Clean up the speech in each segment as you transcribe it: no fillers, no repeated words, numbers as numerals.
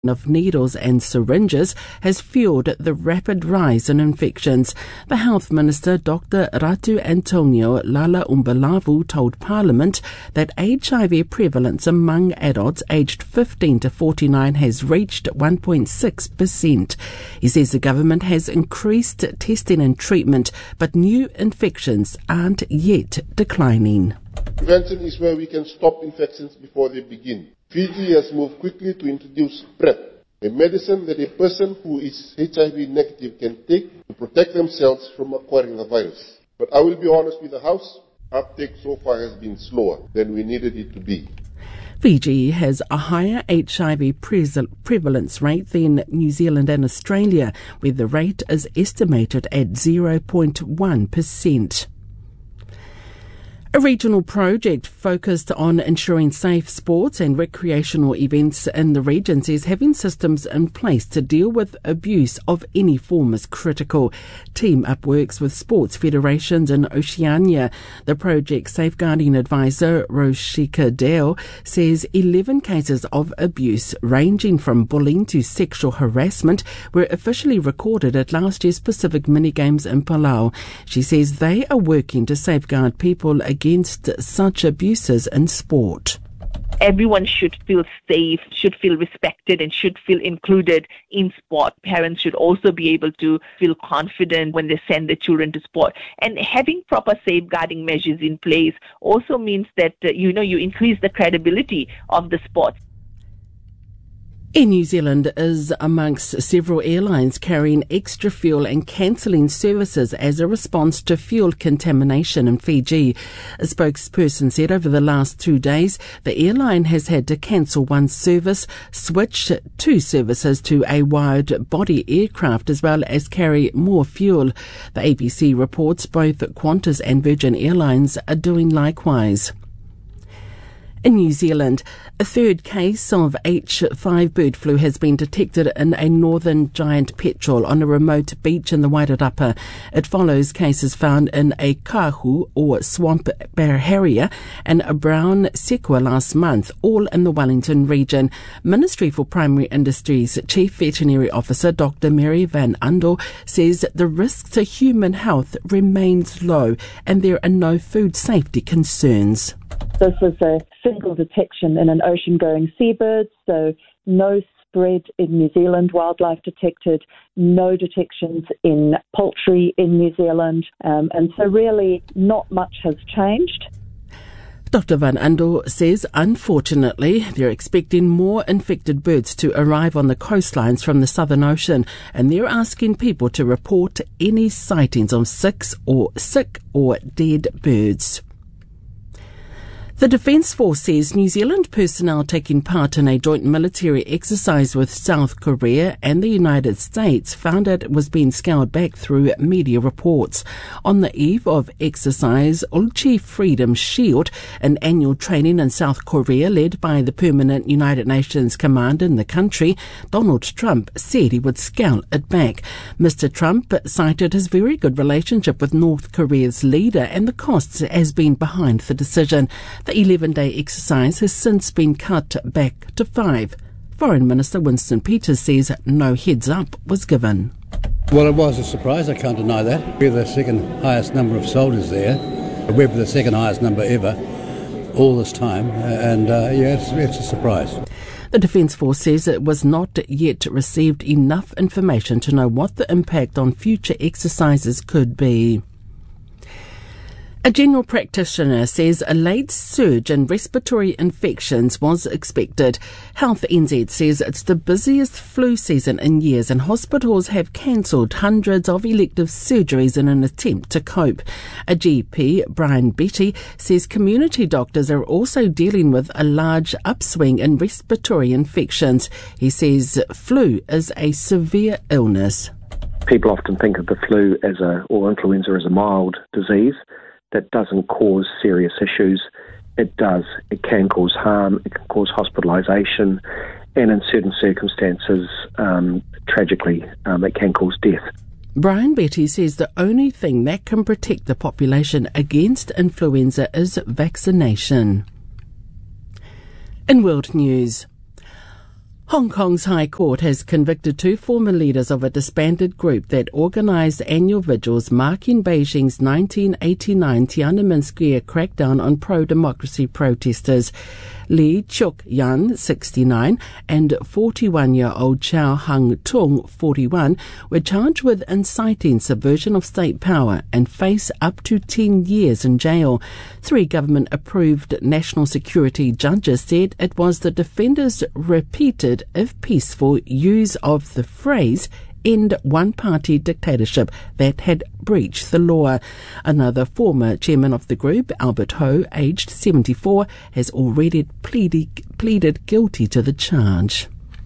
of needles and syringes has fueled the rapid rise in infections. The Health Minister, Dr. Ratu Antonio Lala Umbalavu, told Parliament that HIV prevalence among adults aged 15 to 49 has reached 1.6%. He says the government has increased testing and treatment, but new infections aren't yet declining. Prevention is where we can stop infections before they begin. Fiji has moved quickly to introduce PrEP, a medicine that a person who is HIV negative can take to protect themselves from acquiring the virus. But I will be honest with the House, uptake so far has been slower than we needed it to be. Fiji has a higher HIV prevalence rate than New Zealand and Australia, where the rate is estimated at 0.1%. A regional project focused on ensuring safe sports and recreational events in the region says having systems in place to deal with abuse of any form is critical. Team Up works with sports federations in Oceania. The project's safeguarding advisor, Roshika Dale, says 11 cases of abuse ranging from bullying to sexual harassment were officially recorded at last year's Pacific Mini-Games in Palau. She says they are working to safeguard people against such abuses in sport. Everyone should feel safe, should feel respected, and should feel included in sport. Parents should also be able to feel confident when they send their children to sport. And having proper safeguarding measures in place also means that, you increase the credibility of the sport. Air New Zealand is amongst several airlines carrying extra fuel and cancelling services as a response to fuel contamination in Fiji. A spokesperson said over the last 2 days, the airline has had to cancel one service, switch 2 services to a wide-body aircraft, as well as carry more fuel. The ABC reports both Qantas and Virgin Airlines are doing likewise. In New Zealand, a third case of H5 bird flu has been detected in a northern giant petrel on a remote beach in the Wairarapa. It follows cases found in a kahu or swamp bear harrier and a brown sekua last month, all in the Wellington region. Ministry for Primary Industries Chief Veterinary Officer Dr. Mary Van Andel says the risk to human health remains low and there are no food safety concerns. This is a single detection in an ocean-going seabird, so no spread in New Zealand, wildlife detected, no detections in poultry in New Zealand, and so really not much has changed. Dr. Van Andel says, unfortunately, they're expecting more infected birds to arrive on the coastlines from the Southern Ocean, and they're asking people to report any sightings of sick or dead birds. The Defence Force says New Zealand personnel taking part in a joint military exercise with South Korea and the United States found it was being scaled back through media reports. On the eve of exercise Ulchi Freedom Shield, an annual training in South Korea led by the permanent United Nations command in the country, Donald Trump said he would scale it back. Mr. Trump cited his very good relationship with North Korea's leader and the costs as being behind the decision. The 11-day exercise has since been cut back to 5. Foreign Minister Winston Peters says no heads up was given. Well, it was a surprise, I can't deny that. We're the second highest number of soldiers there. We're the second highest number ever all this time, and it's a surprise. The Defence Force says it was not yet received enough information to know what the impact on future exercises could be. A general practitioner says a late surge in respiratory infections was expected. Health NZ says it's the busiest flu season in years and hospitals have cancelled hundreds of elective surgeries in an attempt to cope. A GP, Brian Betty, says community doctors are also dealing with a large upswing in respiratory infections. He says flu is a severe illness. People often think of the flu or influenza as a mild disease that doesn't cause serious issues. It does. It can cause harm. It can cause hospitalisation, and in certain circumstances, tragically, it can cause death. Brian Betty says the only thing that can protect the population against influenza is vaccination. In world news, Hong Kong's High Court has convicted 2 former leaders of a disbanded group that organised annual vigils marking Beijing's 1989 Tiananmen Square crackdown on pro-democracy protesters. Lee Chuk-yan, 69, and 41-year-old Chow Hang-tung, 41, were charged with inciting subversion of state power and face up to 10 years in jail. 3 government-approved national security judges said it was the defenders' repeated, if peaceful, use of the phrase end one-party dictatorship that had breached the law. Another former chairman of the group, Albert Ho, aged 74, has already pleaded guilty to the charge.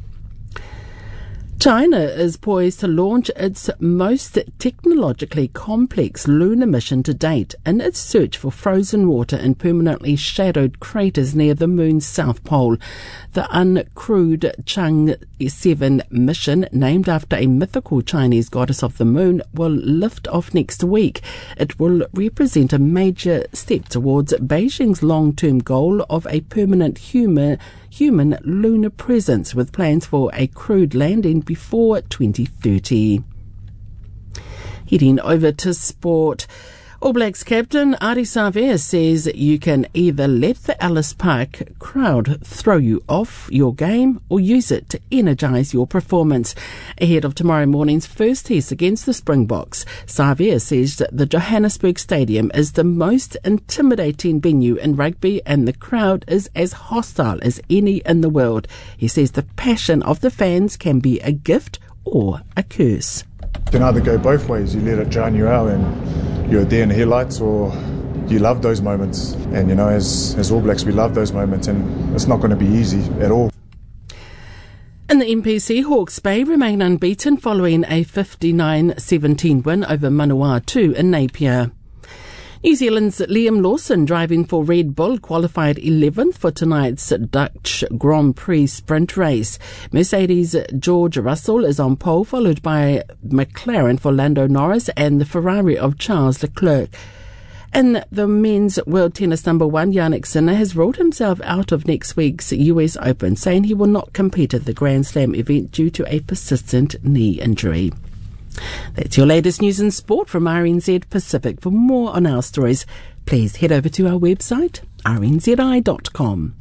China is poised to launch its most technologically complex lunar mission to date in its search for frozen water in permanently shadowed craters near the moon's south pole. The uncrewed Chang'e 7 mission, named after a mythical Chinese goddess of the moon, will lift off next week. It will represent a major step towards Beijing's long-term goal of a permanent human lunar presence, with plans for a crewed landing before 2030. Heading over to sport. All Blacks captain Ardie Savea says you can either let the Ellis Park crowd throw you off your game or use it to energise your performance. Ahead of tomorrow morning's first test against the Springboks, Savea says that the Johannesburg Stadium is the most intimidating venue in rugby and the crowd is as hostile as any in the world. He says the passion of the fans can be a gift or a curse. It can either go both ways. You let it drown you out and you're there in the headlights, or you love those moments. And, you know, as All Blacks, we love those moments, and it's not going to be easy at all. In the NPC, Hawke's Bay remain unbeaten following a 59-17 win over Manawatu in Napier. New Zealand's Liam Lawson, driving for Red Bull, qualified 11th for tonight's Dutch Grand Prix sprint race. Mercedes' George Russell is on pole, followed by McLaren for Lando Norris and the Ferrari of Charles Leclerc. In the men's world tennis number 1, Jannik Sinner has ruled himself out of next week's US Open, saying he will not compete at the Grand Slam event due to a persistent knee injury. That's your latest news and sport from RNZ Pacific. For more on our stories, please head over to our website, rnzi.com.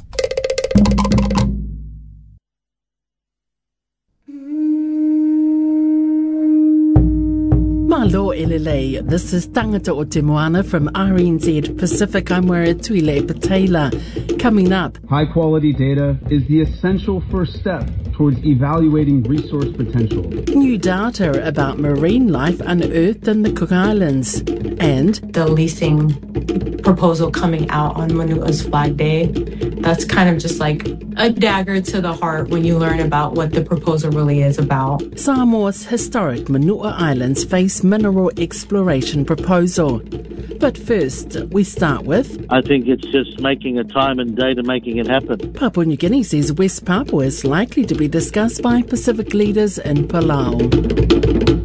Malo Elele, this is Tangata o Te Moana from RNZ Pacific. I'm Tuile Patela. Coming up, high-quality data is the essential first step towards evaluating resource potential. New data about marine life unearthed in the Cook Islands. And the leasing proposal coming out on Manua's Flag Day. That's kind of just like a dagger to the heart when you learn about what the proposal really is about. Samoa's historic Manua Islands face mineral exploration proposal. But first, we start with... I think it's just making a time and date and making it happen. Papua New Guinea says West Papua is likely to be discussed by Pacific leaders in Palau.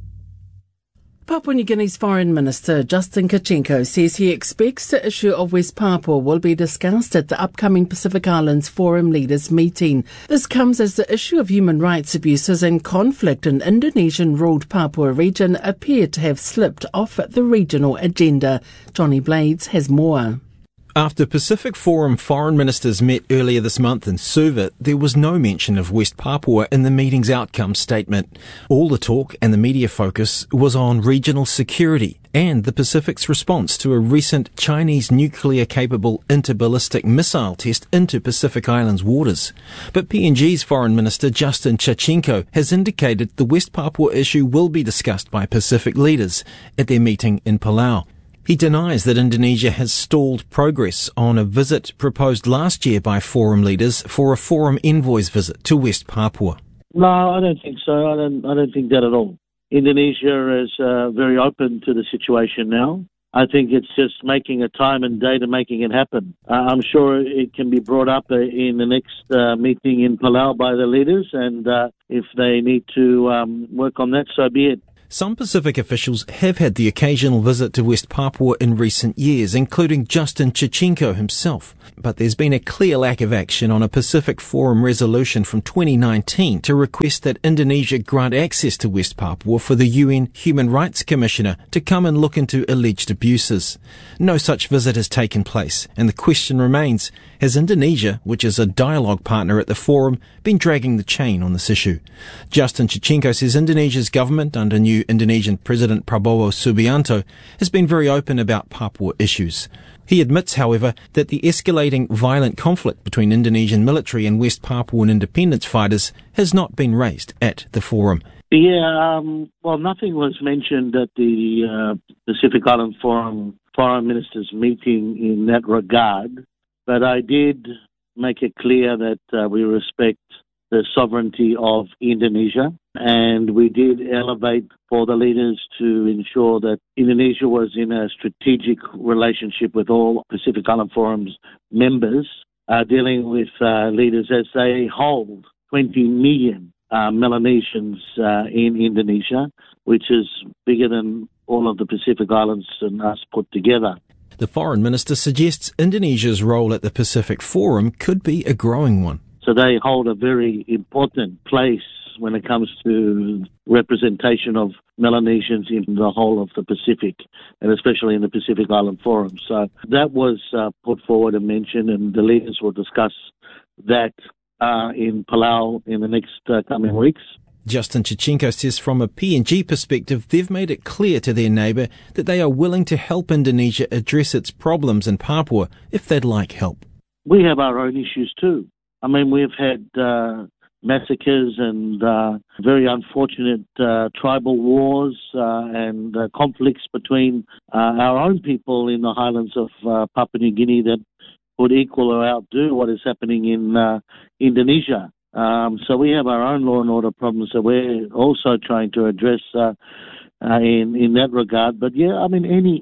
Papua New Guinea's Foreign Minister Justin Kachenko says he expects the issue of West Papua will be discussed at the upcoming Pacific Islands Forum Leaders meeting. This comes as the issue of human rights abuses and conflict in Indonesian-ruled Papua region appear to have slipped off the regional agenda. Johnny Blades has more. After Pacific Forum foreign ministers met earlier this month in Suva, there was no mention of West Papua in the meeting's outcome statement. All the talk and the media focus was on regional security and the Pacific's response to a recent Chinese nuclear-capable interballistic missile test into Pacific Islands waters. But PNG's Foreign Minister Justin Kachenko has indicated the West Papua issue will be discussed by Pacific leaders at their meeting in Palau. He denies that Indonesia has stalled progress on a visit proposed last year by forum leaders for a forum envoy's visit to West Papua. No, I don't think so. I don't think that at all. Indonesia is very open to the situation now. I think it's just making a time and date and making it happen. I'm sure it can be brought up in the next meeting in Palau by the leaders, and if they need to work on that, so be it. Some Pacific officials have had the occasional visit to West Papua in recent years, including Justin Chichenko himself. But there's been a clear lack of action on a Pacific Forum resolution from 2019 to request that Indonesia grant access to West Papua for the UN Human Rights Commissioner to come and look into alleged abuses. No such visit has taken place, and the question remains, has Indonesia, which is a dialogue partner at the forum, been dragging the chain on this issue? Justin Chichenko says Indonesia's government, under new Indonesian President Prabowo Subianto, has been very open about Papua issues. He admits, however, that the escalating violent conflict between Indonesian military and West Papuan independence fighters has not been raised at the forum. Yeah, well, nothing was mentioned at the Pacific Island Forum Foreign Ministers meeting in that regard, but I did make it clear that we respect the sovereignty of Indonesia, and we did elevate for the leaders to ensure that Indonesia was in a strategic relationship with all Pacific Island Forum's members, dealing with leaders as they hold 20 million Melanesians in Indonesia, which is bigger than all of the Pacific Islands and us put together. The foreign minister suggests Indonesia's role at the Pacific Forum could be a growing one. So they hold a very important place when it comes to representation of Melanesians in the whole of the Pacific, and especially in the Pacific Island Forum. So that was put forward and mentioned, and the leaders will discuss that in Palau in the next coming weeks. Justin Chichenko says from a PNG perspective, they've made it clear to their neighbour that they are willing to help Indonesia address its problems in Papua if they'd like help. We have our own issues too. I mean, we've had massacres and very unfortunate tribal wars and conflicts between our own people in the highlands of Papua New Guinea that would equal or outdo what is happening in Indonesia. So we have our own law and order problems that we're also trying to address in that regard. But yeah, I mean,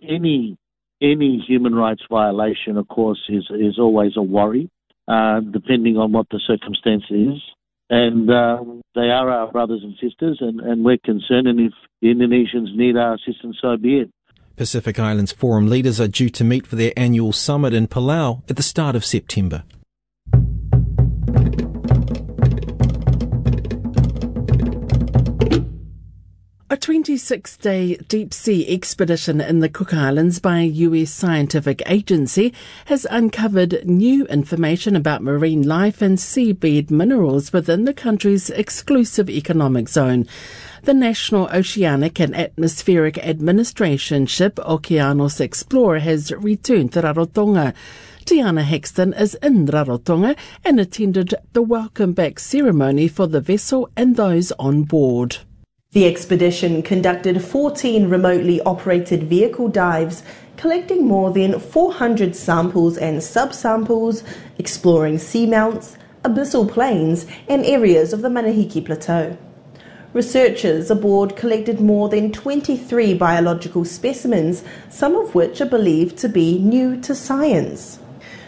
any human rights violation, of course, is always a worry, depending on what the circumstance is. And they are our brothers and sisters, and we're concerned. And if the Indonesians need our assistance, so be it. Pacific Islands Forum leaders are due to meet for their annual summit in Palau at the start of September. A 26-day deep-sea expedition in the Cook Islands by a US scientific agency has uncovered new information about marine life and seabed minerals within the country's exclusive economic zone. The National Oceanic and Atmospheric Administration ship Okeanos Explorer has returned to Rarotonga. Tiana Hexton is in Rarotonga and attended the welcome back ceremony for the vessel and those on board. The expedition conducted 14 remotely operated vehicle dives, collecting more than 400 samples and subsamples, exploring seamounts, abyssal plains and areas of the Manahiki Plateau. Researchers aboard collected more than 23 biological specimens, some of which are believed to be new to science.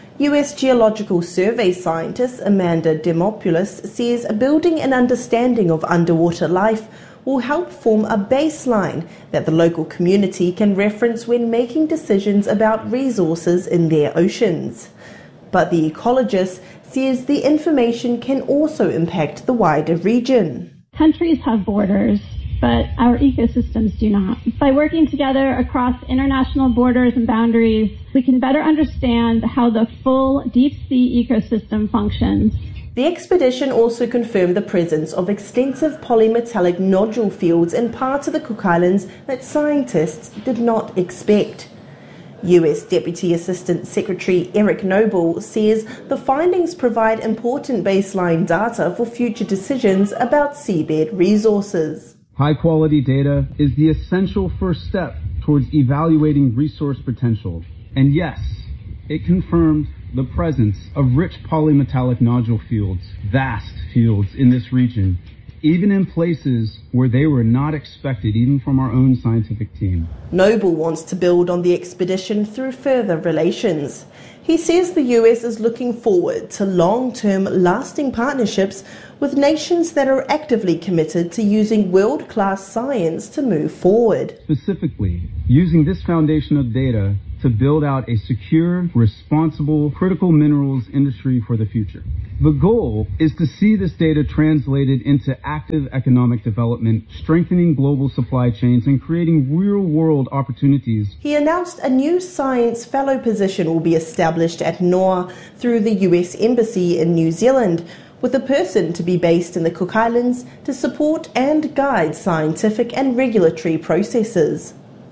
US Geological Survey scientist Amanda Demopoulos says building an understanding of underwater life will help form a baseline that the local community can reference when making decisions about resources in their oceans. But the ecologist says the information can also impact the wider region. Countries have borders, but our ecosystems do not. By working together across international borders and boundaries, we can better understand how the full deep-sea ecosystem functions. The expedition also confirmed the presence of extensive polymetallic nodule fields in parts of the Cook Islands that scientists did not expect. US Deputy Assistant Secretary Eric Noble says the findings provide important baseline data for future decisions about seabed resources. High-quality data is the essential first step towards evaluating resource potential. And yes, it confirmed the presence of rich polymetallic nodule fields, vast fields in this region, even in places where they were not expected, even from our own scientific team. Noble wants to build on the expedition through further relations. He says the US is looking forward to long-term, lasting partnerships with nations that are actively committed to using world-class science to move forward. Specifically, using this foundation of data to build out a secure, responsible, critical minerals industry for the future. The goal is to see this data translated into active economic development, strengthening global supply chains, and creating real-world opportunities. He announced a new science fellow position will be established at NOAA through the US Embassy in New Zealand, with a person to be based in the Cook Islands to support and guide scientific and regulatory processes.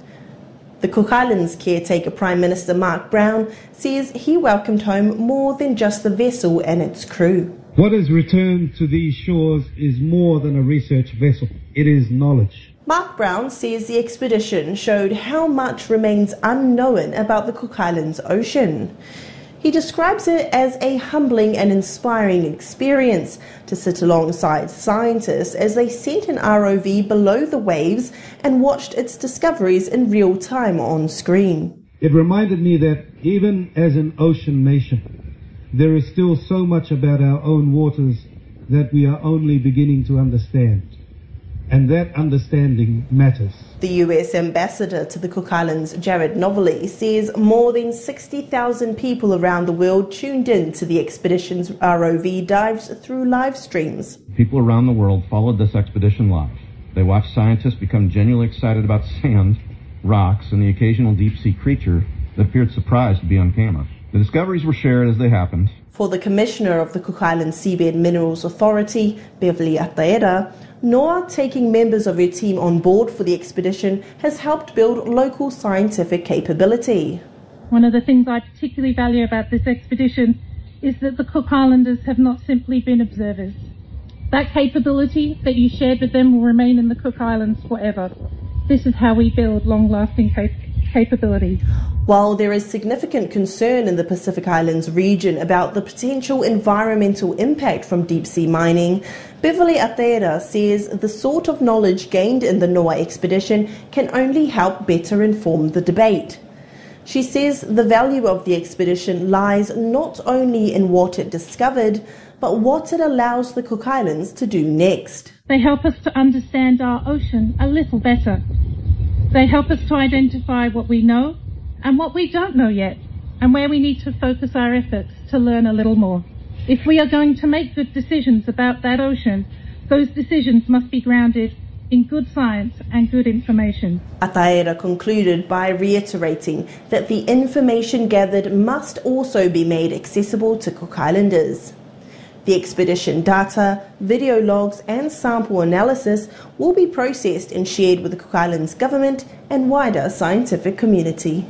The Cook Islands caretaker Prime Minister Mark Brown says he welcomed home more than just the vessel and its crew. What has returned to these shores is more than a research vessel. It is knowledge. Mark Brown says the expedition showed how much remains unknown about the Cook Islands Ocean. He describes it as a humbling and inspiring experience to sit alongside scientists as they sent an ROV below the waves and watched its discoveries in real time on screen. It reminded me that even as an ocean nation, there is still so much about our own waters that we are only beginning to understand. And that understanding matters. The US ambassador to the Cook Islands, Jared Novelli, says more than 60,000 people around the world tuned in to the expedition's ROV dives through live streams. People around the world followed this expedition live. They watched scientists become genuinely excited about sand, rocks, and the occasional deep-sea creature that appeared surprised to be on camera. The discoveries were shared as they happened. For the Commissioner of the Cook Islands Seabed Minerals Authority, Beverly Ataera, NOAA taking members of her team on board for the expedition has helped build local scientific capability. One of the things I particularly value about this expedition is that the Cook Islanders have not simply been observers. That capability that you shared with them will remain in the Cook Islands forever. This is how we build long-lasting capability. While there is significant concern in the Pacific Islands region about the potential environmental impact from deep-sea mining, Beverly Ataera says the sort of knowledge gained in the NOAA expedition can only help better inform the debate. She says the value of the expedition lies not only in what it discovered, but what it allows the Cook Islands to do next. They help us to understand our ocean a little better. They help us to identify what we know and what we don't know yet, and where we need to focus our efforts to learn a little more. If we are going to make good decisions about that ocean, those decisions must be grounded in good science and good information. Ataera concluded by reiterating that the information gathered must also be made accessible to Cook Islanders. The expedition data, video logs and sample analysis will be processed and shared with the Cook Islands government and wider scientific community.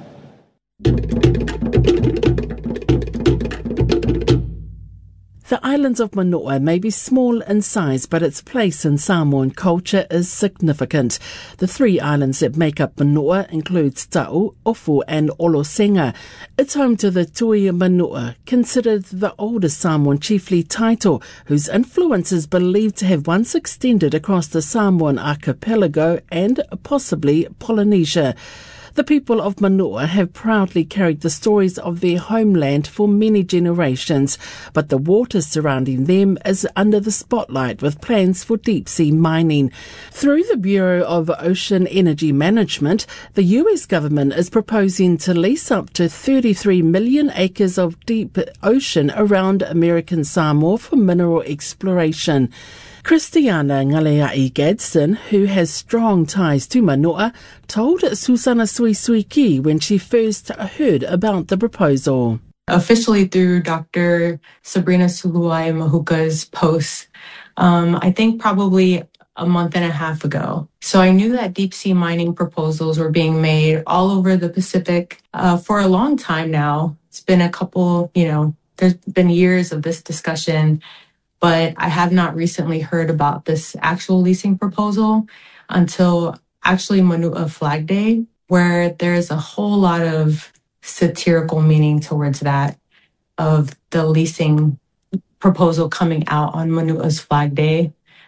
The islands of Manoa may be small in size, but its place in Samoan culture is significant. The three islands that make up Manoa include Ta'u, Ofu and Olosenga. It's home to the Tui Manoa, considered the oldest Samoan chiefly title, whose influence is believed to have once extended across the Samoan archipelago and possibly Polynesia. The people of Manoa have proudly carried the stories of their homeland for many generations, but the water surrounding them is under the spotlight with plans for deep-sea mining. Through the Bureau of Ocean Energy Management, the US government is proposing to lease up to 33 million acres of deep ocean around American Samoa for mineral exploration. Christiana Ngaleai Gadsden, who has strong ties to Manoa, told Susana Suisuiki when she first heard about the proposal. Officially through Dr. Sabrina Suluai Mahuka's post, I think probably a month and a half ago. So I knew that deep sea mining proposals were being made all over the Pacific for a long time now. It's been a couple, there's been years of this discussion, but I have not recently heard about this actual leasing proposal until actually Manua Flag Day, where there's a whole lot of satirical meaning towards that, of the leasing proposal coming out on Manua's Flag Day.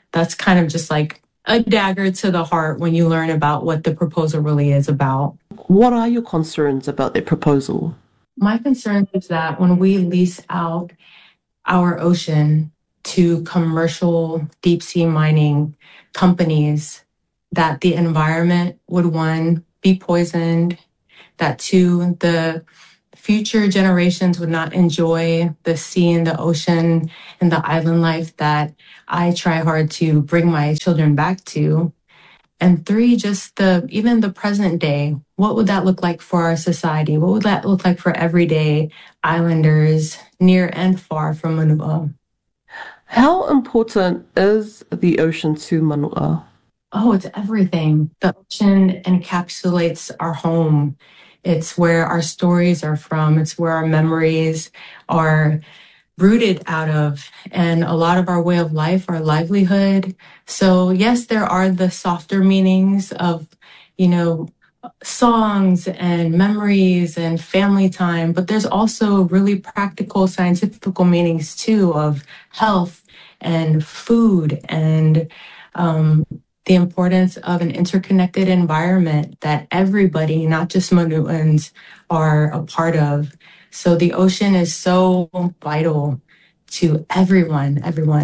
that's kind of just like a dagger to the heart when you learn about what the proposal really is about. What are your concerns about the proposal? My concern is that when we lease out our ocean to commercial deep sea mining companies, that the environment would, one, be poisoned, that two, the future generations would not enjoy the sea and the ocean and the island life that I try hard to bring my children back to. And three, just even the present day, what would that look like for our society? What would that look like for everyday islanders near and far from Manua? How important is the ocean to Manua? Oh, it's everything. The ocean encapsulates our home. It's where our stories are from. It's where our memories are rooted out of, and a lot of our way of life, our livelihood. So yes, there are the softer meanings of, songs and memories and family time, but there's also really practical scientific meanings too of health and food and the importance of an interconnected environment that everybody, not just Manuans, are a part of. So the ocean is so vital to everyone.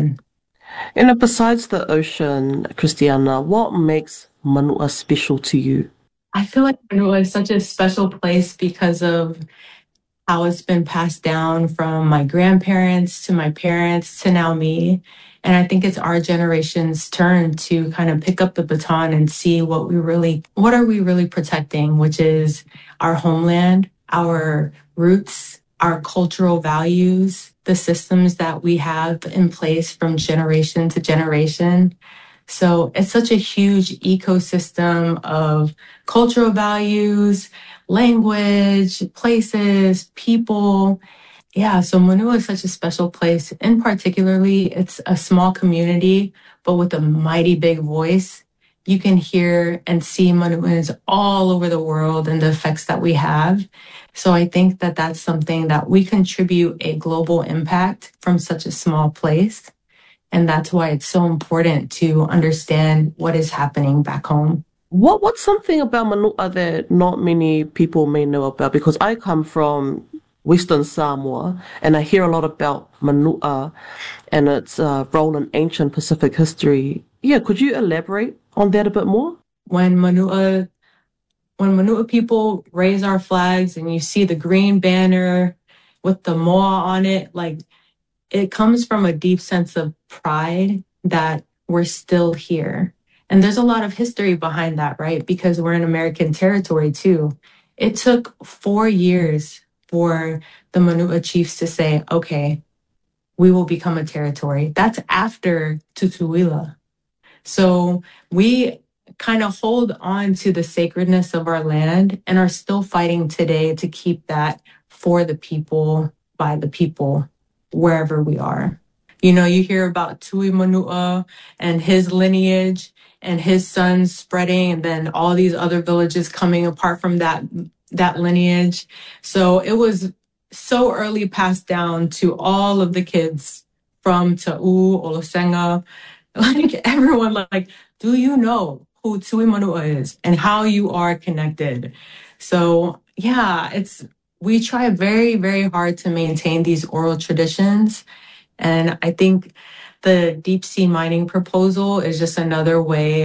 And besides the ocean, Christiana, what makes Manua special to you? I feel like Manua is such a special place because of how it's been passed down from my grandparents to my parents to now me. And I think it's our generation's turn to kind of pick up the baton and see what are we really protecting, which is our homeland, our roots, our cultural values, the systems that we have in place from generation to generation. So it's such a huge ecosystem of cultural values, language, places, people. Yeah, so Manua is such a special place. In particularly, it's a small community, but with a mighty big voice. You can hear and see Manuans all over the world and the effects that we have. So I think that that's something that we contribute a global impact from such a small place. And that's why it's so important to understand what is happening back home. What's something about Manua that not many people may know about? Because I come from Western Samoa, and I hear a lot about Manua and its role in ancient Pacific history. Yeah, could you elaborate on that a bit more? When Manua people raise our flags and you see the green banner with the moa on it, like it comes from a deep sense of pride that we're still here. And there's a lot of history behind that, right? Because we're in American territory too. It took 4 years for the Manua chiefs to say, okay, we will become a territory. That's after Tutuila. So we kind of hold on to the sacredness of our land and are still fighting today to keep that for the people, by the people, wherever we are. You hear about Tui Manua and his lineage and his sons spreading, and then all these other villages coming apart from that lineage. So it was so early passed down to all of the kids from Ta'u, Olosenga, like everyone, like, do you know who Tui Manua is and how you are connected? So yeah, we try very, very hard to maintain these oral traditions. And I think the deep sea mining proposal is just another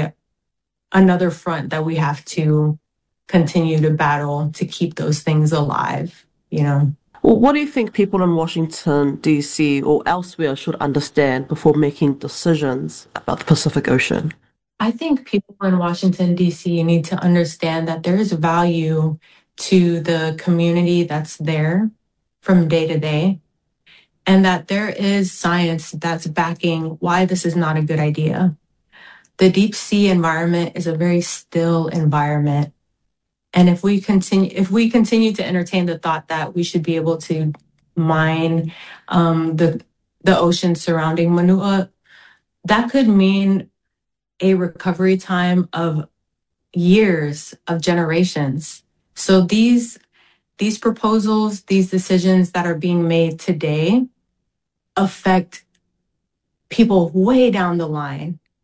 front that we have to continue to battle to keep those things alive, Well, what do you think people in Washington, D.C. or elsewhere should understand before making decisions about the Pacific Ocean? I think people in Washington, D.C. need to understand that there is value to the community that's there from day to day, and that there is science that's backing why this is not a good idea. The deep sea environment is a very still environment. And if we continue to entertain the thought that we should be able to mine the ocean surrounding Manua, that could mean a recovery time of years, of generations. So these proposals, these decisions that are being made today affect people way down the line.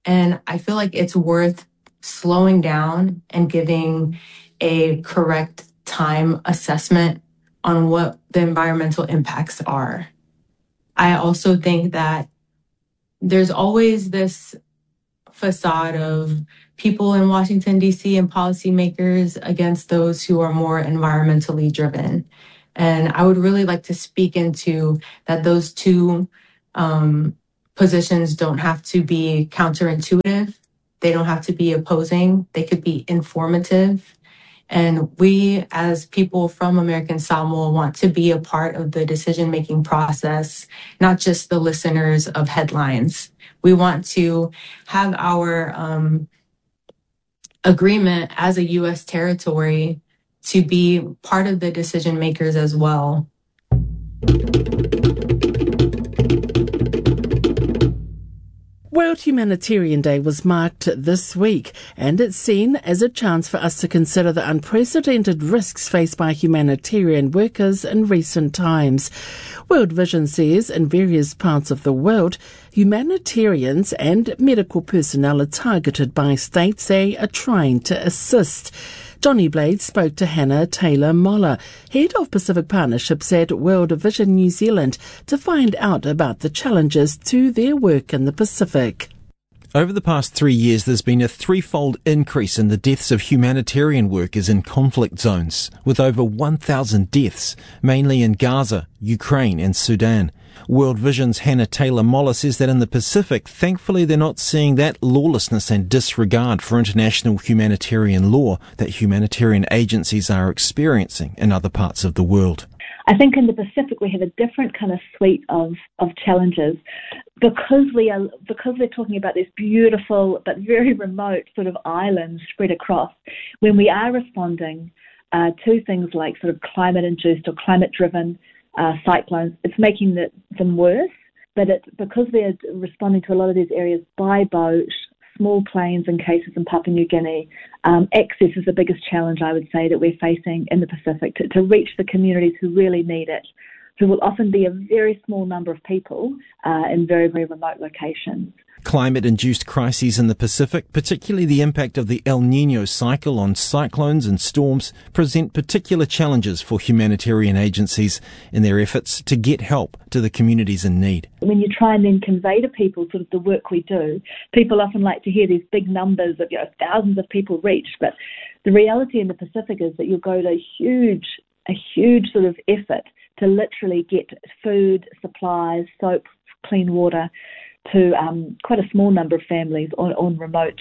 And I feel like it's worth slowing down and giving a correct time assessment on what the environmental impacts are. I also think that there's always this facade of people in Washington, D.C. and policymakers against those who are more environmentally driven. And I would really like to speak into that those two positions don't have to be counterintuitive. They don't have to be opposing. They could be informative. And we, as people from American Samoa, want to be a part of the decision-making process, not just the listeners of headlines. We want to have our agreement as a U.S. territory to be part of the decision makers as well. World Humanitarian Day was marked this week, and it's seen as a chance for us to consider the unprecedented risks faced by humanitarian workers in recent times. World Vision says in various parts of the world, humanitarians and medical personnel are targeted by states they are trying to assist. Johnny Blades spoke to Hannah Taylor-Moller, head of Pacific Partnerships at World Vision New Zealand, to find out about the challenges to their work in the Pacific. Over the past 3 years, there's been a threefold increase in the deaths of humanitarian workers in conflict zones, with over 1,000 deaths, mainly in Gaza, Ukraine and Sudan. World Vision's Hannah Taylor-Moller says that in the Pacific, thankfully they're not seeing that lawlessness and disregard for international humanitarian law that humanitarian agencies are experiencing in other parts of the world. I think in the Pacific we have a different kind of suite of challenges because we're talking about this beautiful but very remote sort of islands spread across. When we are responding to things like sort of climate-induced or climate-driven cyclones, it's making them worse. But because they're responding to a lot of these areas by boat, small planes in cases in Papua New Guinea, access is the biggest challenge, I would say, that we're facing in the Pacific, to reach the communities who really need it, who will often be a very small number of people in very, very remote locations. Climate-induced crises in the Pacific, particularly the impact of the El Niño cycle on cyclones and storms, present particular challenges for humanitarian agencies in their efforts to get help to the communities in need. When you try and then convey to people sort of the work we do, people often like to hear these big numbers of thousands of people reached, but the reality in the Pacific is that you'll go to a huge sort of effort to literally get food, supplies, soap, clean water to quite a small number of families in remote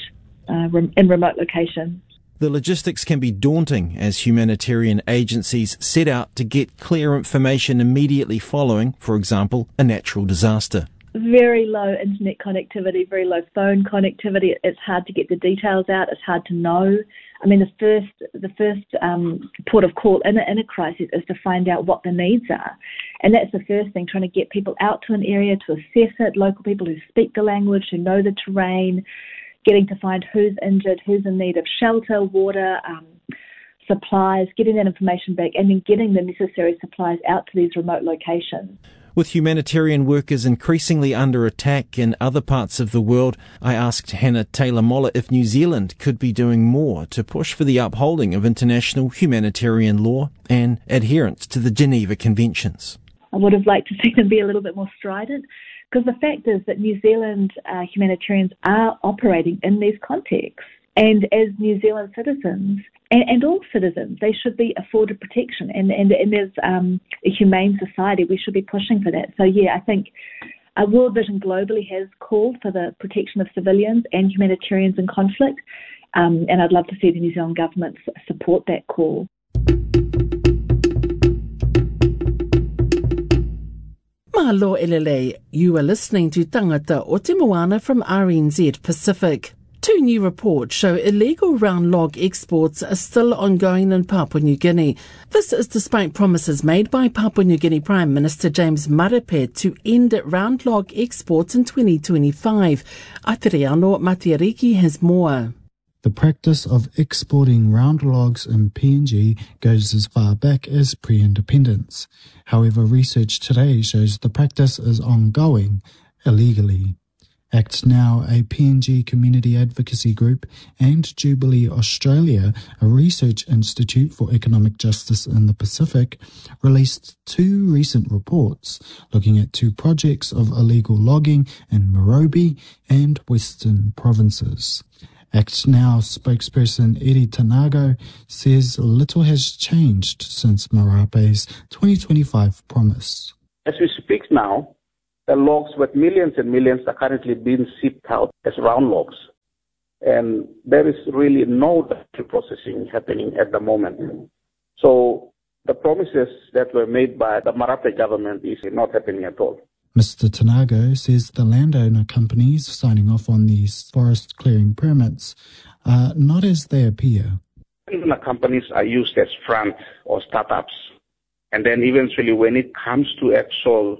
locations. The logistics can be daunting as humanitarian agencies set out to get clear information immediately following, for example, a natural disaster. Very low internet connectivity, very low phone connectivity. It's hard to get the details out. It's hard to know. I mean, the first port of call in a crisis is to find out what the needs are. And that's the first thing, trying to get people out to an area to assess it, local people who speak the language, who know the terrain, getting to find who's injured, who's in need of shelter, water, supplies, getting that information back, and then getting the necessary supplies out to these remote locations. With humanitarian workers increasingly under attack in other parts of the world, I asked Hannah Taylor-Moller if New Zealand could be doing more to push for the upholding of international humanitarian law and adherence to the Geneva Conventions. I would have liked to see them be a little bit more strident, because the fact is that New Zealand humanitarians are operating in these contexts. And as New Zealand citizens, and all citizens, they should be afforded protection. And as a humane society, we should be pushing for that. So, yeah, I think World Vision globally has called for the protection of civilians and humanitarians in conflict. And I'd love to see the New Zealand government support that call. Mahalo elele, you are listening to Tangata o Te Moana from RNZ Pacific. Two new reports show illegal round log exports are still ongoing in Papua New Guinea. This is despite promises made by Papua New Guinea Prime Minister James Marape to end round log exports in 2025. Ateriano Matiariki has more. The practice of exporting round logs in PNG goes as far back as pre-independence. However, research today shows the practice is ongoing illegally. Act Now, a PNG community advocacy group, and Jubilee Australia, a research institute for economic justice in the Pacific, released 2 recent reports looking at 2 projects of illegal logging in Morobe and Western provinces. Act Now spokesperson Eri Tanago says little has changed since Marape's 2025 promise. As we speak now, the logs with millions and millions are currently being shipped out as round logs. And there is really no processing happening at the moment. So the promises that were made by the Marape government is not happening at all. Mr. Tanago says the landowner companies signing off on these forest clearing permits are not as they appear. Landowner companies are used as front or startups. And then eventually when it comes to actual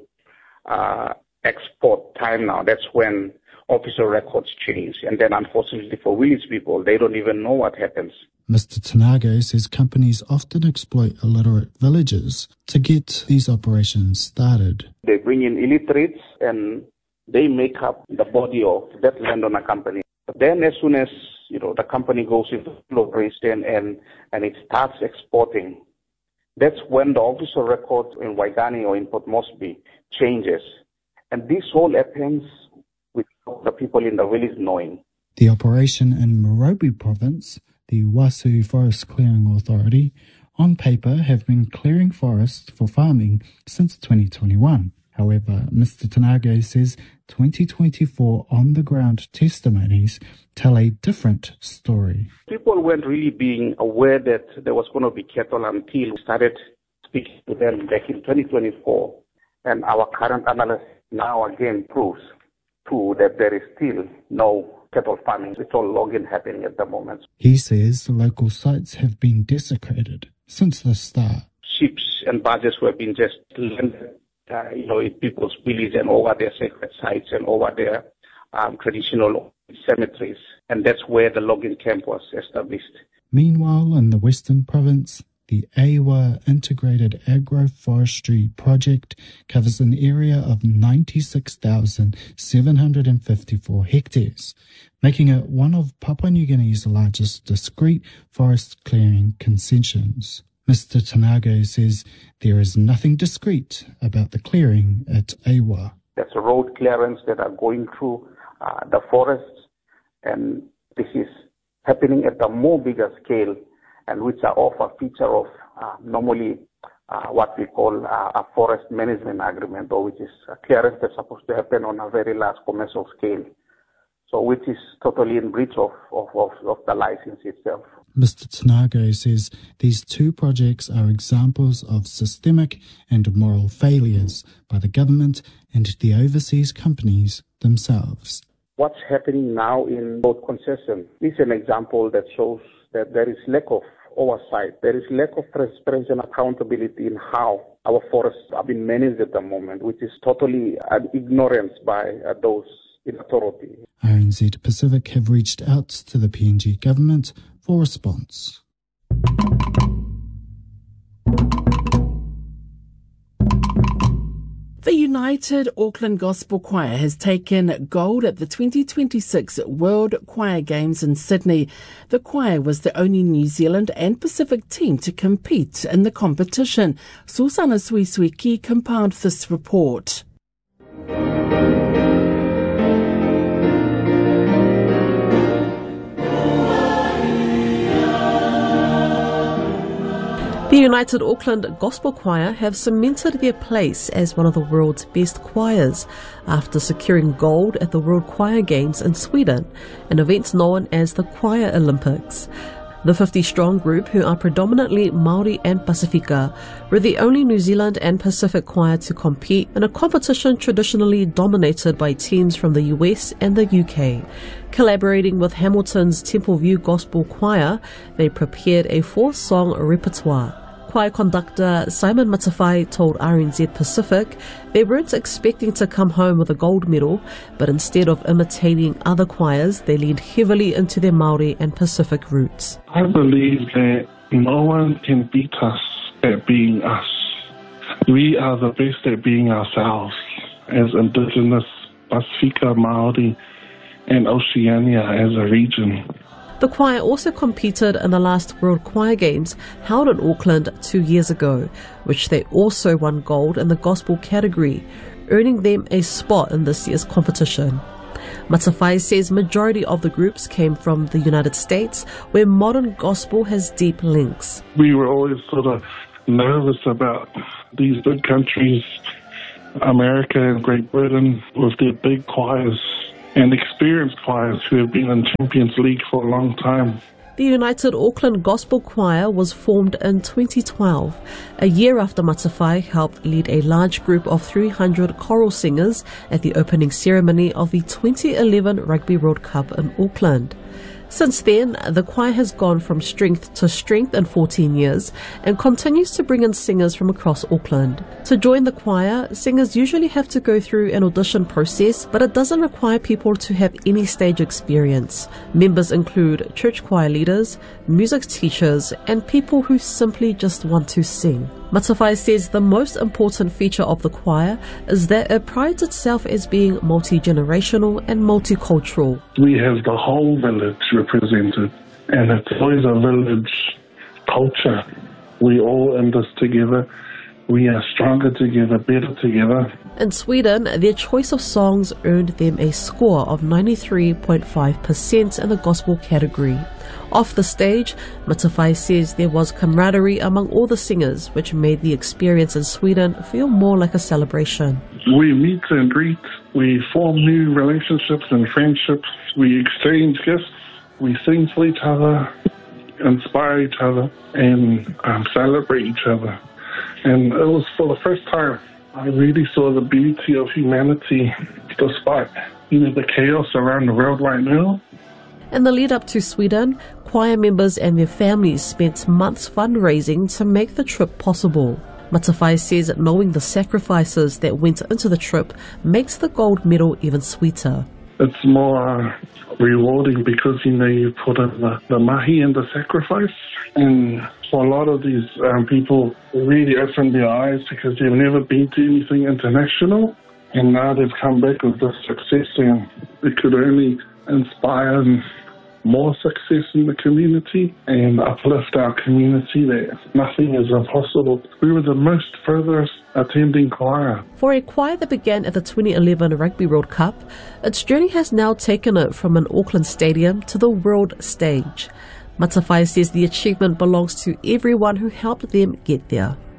export time now, that's when official records change. And then unfortunately for village people, they don't even know what happens. Mr. Tanago says companies often exploit illiterate villagers to get these operations started. They bring in illiterates and they make up the body of that landowner company. But then as soon as the company goes into operation and it starts exporting, that's when the official record in Waigani or in Port Moresby changes. And this all happens with the people in the village knowing. The operation in Morobe province, the Wasu Forest Clearing Authority, on paper have been clearing forests for farming since 2021. However, Mr. Tanago says 2024 on-the-ground testimonies tell a different story. People weren't really being aware that there was going to be cattle until we started speaking to them back in 2024. And our current analysis now again proves too that there is still no cattle farming. It's all logging happening at the moment. He says the local sites have been desecrated since the start. Ships and barges were being just landed in people's villages and over their sacred sites and over their traditional cemeteries. And that's where the logging camp was established. Meanwhile, in the Western Province, the AWA Integrated Agroforestry Project covers an area of 96,754 hectares, making it one of Papua New Guinea's largest discrete forest clearing concessions. Mr. Tanago says there is nothing discreet about the clearing at AWA. There's a road clearance that are going through the forests, and this is happening at a more bigger scale, and which are of a feature of normally what we call a forest management agreement, or which is a clearance that's supposed to happen on a very large commercial scale. So which is totally in breach of the license itself. Mr. Tanago says these 2 projects are examples of systemic and moral failures by the government and the overseas companies themselves. What's happening now in both concessions is an example that shows that there is lack of oversight, there is lack of transparency and accountability in how our forests are being managed at the moment, which is totally an ignorance by those in authority. RNZ Pacific have reached out to the PNG government for response. The United Auckland Gospel Choir has taken gold at the 2026 World Choir Games in Sydney. The choir was the only New Zealand and Pacific team to compete in the competition. Susana Suisuiki compiled this report. The United Auckland Gospel Choir have cemented their place as one of the world's best choirs after securing gold at the World Choir Games in Sweden, an event known as the Choir Olympics. The 50-strong group, who are predominantly Māori and Pasifika, were the only New Zealand and Pacific choir to compete in a competition traditionally dominated by teams from the US and the UK. Collaborating with Hamilton's Temple View Gospel Choir, they prepared a 4-song repertoire. Choir conductor Simon Matawhai told RNZ Pacific they weren't expecting to come home with a gold medal, but instead of imitating other choirs, they leaned heavily into their Māori and Pacific roots. I believe that no one can beat us at being us. We are the best at being ourselves as Indigenous Pasifika, Māori, and Oceania as a region. The choir also competed in the last World Choir Games held in Auckland 2 years ago, which they also won gold in the gospel category, earning them a spot in this year's competition. Matawhai says majority of the groups came from the United States, where modern gospel has deep links. We were always sort of nervous about these big countries, America and Great Britain, with their big choirs and experienced choirs who have been in Champions League for a long time. The United Auckland Gospel Choir was formed in 2012, a year after Matawhai helped lead a large group of 300 choral singers at the opening ceremony of the 2011 Rugby World Cup in Auckland. Since then, the choir has gone from strength to strength in 14 years and continues to bring in singers from across Auckland. To join the choir, singers usually have to go through an audition process, but it doesn't require people to have any stage experience. Members include church choir leaders, music teachers, and people who simply just want to sing. Matawhai says the most important feature of the choir is that it prides itself as being multi-generational and multicultural. We have the whole village represented, and it's always a village culture. We all in this together. We are stronger together, better together. In Sweden, their choice of songs earned them a score of 93.5% in the gospel category. Off the stage, Matawhai says there was camaraderie among all the singers, which made the experience in Sweden feel more like a celebration. We meet and greet, we form new relationships and friendships, we exchange gifts, we sing for each other, inspire each other, and celebrate each other. And it was for the first time I really saw the beauty of humanity despite the chaos around the world right now. In the lead up to Sweden, choir members and their families spent months fundraising to make the trip possible. Matawhai says that knowing the sacrifices that went into the trip makes the gold medal even sweeter. It's more rewarding because, you put in the mahi and the sacrifice. And for a lot of these people, it really opened their eyes because they've never been to anything international. And now they've come back with this success, and it could only inspire more success in the community and uplift our community that nothing is impossible. We were the most furthest attending choir. For a choir that began at the 2011 Rugby World Cup, its journey has now taken it from an Auckland stadium to the world stage. Matawhai says the achievement belongs to everyone who helped them get there.